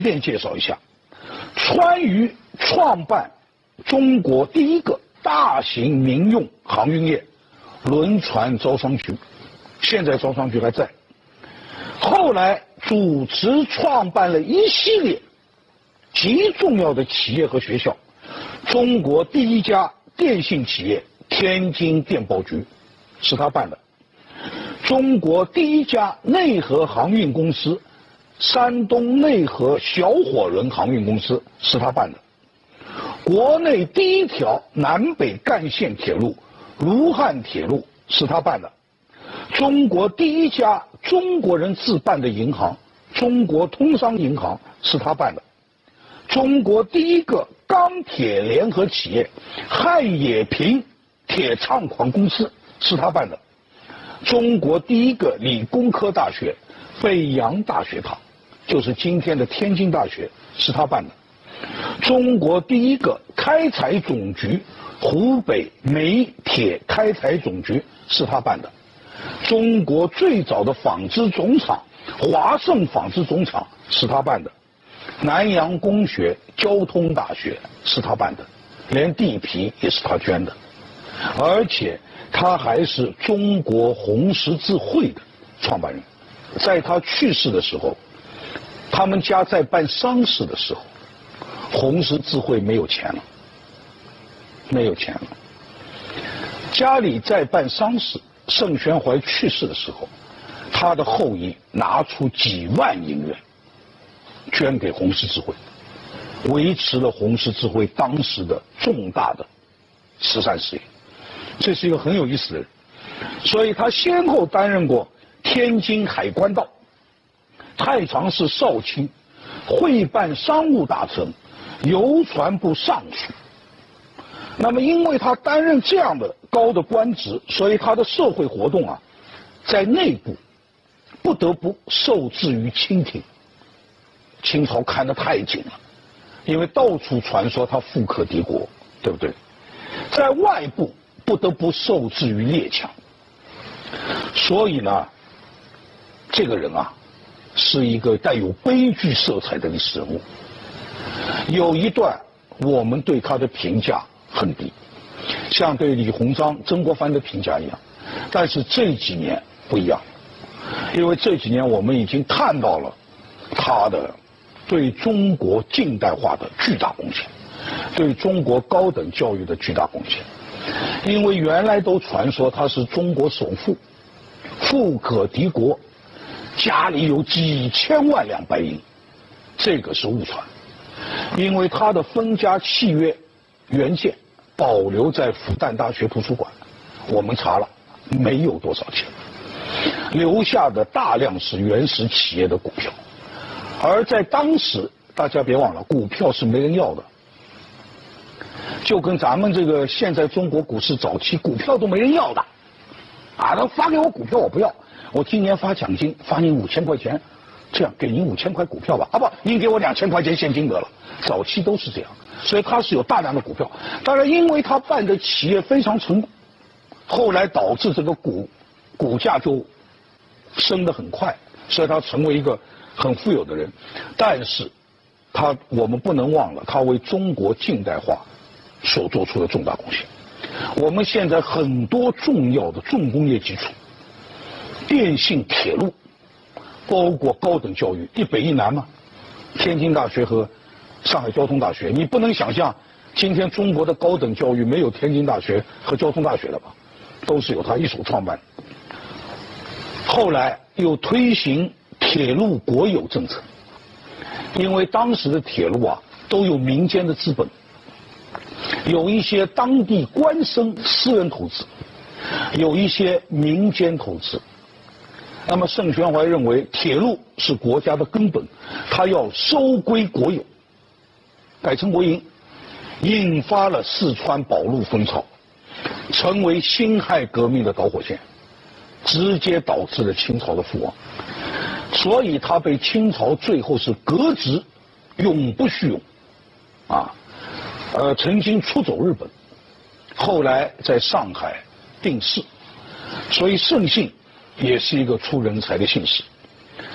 便介绍一下，川渝创办中国第一个大型民用航运业轮船招商局，现在招商局还在。后来主持创办了一系列极重要的企业和学校，中国第一家电信企业天津电报局是他办的，中国第一家内河航运公司山东内河小火轮航运公司是他办的，国内第一条南北干线铁路卢汉铁路是他办的，中国第一家中国人自办的银行中国通商银行是他办的，中国第一个钢铁联合企业汉冶平铁矿矿公司是他办的，中国第一个理工科大学北洋大学堂，就是今天的天津大学是他办的，中国第一个开采总局湖北煤铁开采总局是他办的，中国最早的纺织总厂华盛纺织总厂是他办的，南洋公学交通大学是他办的，连地皮也是他捐的，而且他还是中国红十字会的创办人。在他去世的时候，他们家在办丧事的时候，红十字会没有钱了，没有钱了。家里在办丧事，盛宣怀去世的时候，他的后裔拿出几万银元捐给红十字会，维持了红十字会当时的重大的慈善事业。这是一个很有意思的人，所以他先后担任过天津海关道、太常市少卿、会办商务大臣、邮传部尚书。那么因为他担任这样的高的官职，所以他的社会活动啊，在内部不得不受制于清廷。清朝看得太紧了，因为到处传说他富可敌国，对不对？在外部不得不受制于列强。所以呢，这个人啊，是一个带有悲剧色彩的历史人物。有一段我们对他的评价很低，像对李鸿章、曾国藩的评价一样，但是这几年不一样，因为这几年我们已经看到了他的对中国近代化的巨大贡献，对中国高等教育的巨大贡献。因为原来都传说他是中国首富，富可敌国，家里有几千万两白银，这个是误传。因为他的分家契约原件保留在复旦大学图书馆，我们查了没有多少钱，留下的大量是原始企业的股票。而在当时，大家别忘了，股票是没人要的，就跟咱们这个现在中国股市早期股票都没人要的，啊，他发给我股票我不要，我今年发奖金，发您5000块钱，这样给您5000块股票吧，啊不，您给我2000块钱现金得了，早期都是这样，所以他是有大量的股票。当然，因为他办的企业非常成功，后来导致这个股价就升得很快，所以他成为一个很富有的人。但是我们不能忘了他为中国近代化所做出的重大贡献。我们现在很多重要的重工业基础，电信、铁路，包括高等教育，一北一南嘛，天津大学和上海交通大学，你不能想象今天中国的高等教育没有天津大学和交通大学的吧，都是由他一手创办。后来又推行铁路国有政策，因为当时的铁路啊都有民间的资本，有一些当地官绅私人投资，有一些民间投资。那么盛宣怀认为铁路是国家的根本，他要收归国有，改成国营，引发了四川保路风潮，成为辛亥革命的导火线，直接导致了清朝的覆亡。所以他被清朝最后是革职，永不叙用，啊，曾经出走日本，后来在上海病逝，所以盛姓也是一个出人才的姓氏。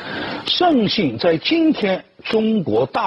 盛信在今天中国大